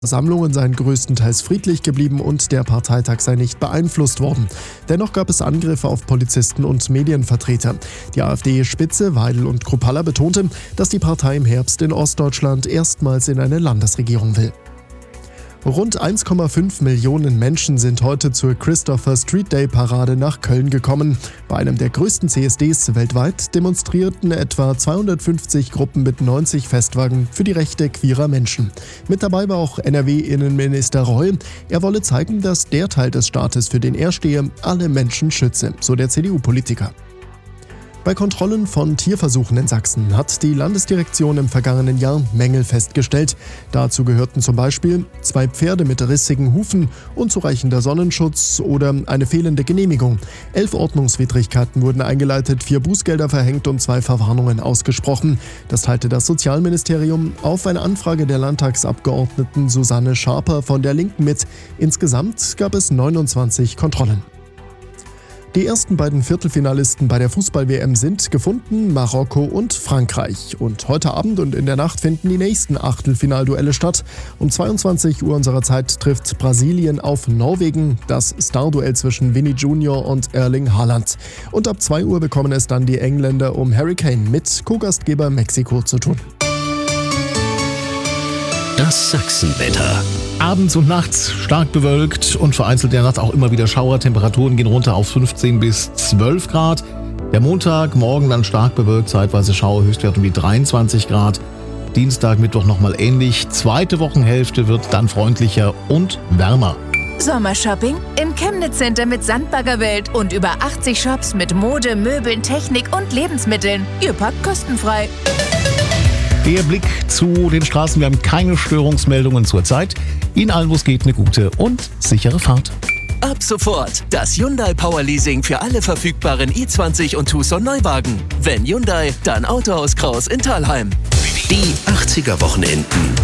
Versammlungen seien größtenteils friedlich geblieben und der Parteitag sei nicht beeinflusst worden. Dennoch gab es Angriffe auf Polizisten und Medienvertreter. Die AfD-Spitze Weidel und Kruppalla betonte, dass die Partei im Herbst in Ostdeutschland erstmals in eine Landesregierung will. Rund 1,5 Millionen Menschen sind heute zur Christopher Street Day Parade nach Köln gekommen. Bei einem der größten CSDs weltweit demonstrierten etwa 250 Gruppen mit 90 Festwagen für die Rechte queerer Menschen. Mit dabei war auch NRW-Innenminister Reul. Er wolle zeigen, dass der Teil des Staates, für den er stehe, alle Menschen schütze, so der CDU-Politiker. Bei Kontrollen von Tierversuchen in Sachsen hat die Landesdirektion im vergangenen Jahr Mängel festgestellt. Dazu gehörten zum Beispiel 2 Pferde mit rissigen Hufen, unzureichender Sonnenschutz oder eine fehlende Genehmigung. 11 Ordnungswidrigkeiten wurden eingeleitet, 4 Bußgelder verhängt und 2 Verwarnungen ausgesprochen. Das teilte das Sozialministerium auf eine Anfrage der Landtagsabgeordneten Susanne Scharper von der Linken mit. Insgesamt gab es 29 Kontrollen. Die ersten beiden Viertelfinalisten bei der Fußball-WM sind gefunden, Marokko und Frankreich. Und heute Abend und in der Nacht finden die nächsten Achtelfinalduelle statt. Um 22 Uhr unserer Zeit trifft Brasilien auf Norwegen, das Starduell zwischen Vinny Junior und Erling Haaland. Und ab 2 Uhr bekommen es dann die Engländer um Harry Kane mit Co-Gastgeber Mexiko zu tun. Das Sachsenwetter. Abends und nachts stark bewölkt und vereinzelt der Nacht auch immer wieder Schauer. Temperaturen gehen runter auf 15 bis 12 Grad. Der Montag, morgen dann stark bewölkt, zeitweise Schauer, Höchstwert um die 23 Grad. Dienstag, Mittwoch nochmal ähnlich. Zweite Wochenhälfte wird dann freundlicher und wärmer. Sommershopping im Chemnitz Center mit Sandbaggerwelt und über 80 Shops mit Mode, Möbeln, Technik und Lebensmitteln. Ihr packt kostenfrei. Der Blick zu den Straßen. Wir haben keine Störungsmeldungen zurzeit. Ihnen allen, wo es geht, eine gute und sichere Fahrt. Ab sofort das Hyundai Power Leasing für alle verfügbaren i20 und Tucson Neuwagen. Wenn Hyundai, dann Autohaus Kraus in Thalheim. Die 80er Wochenenden.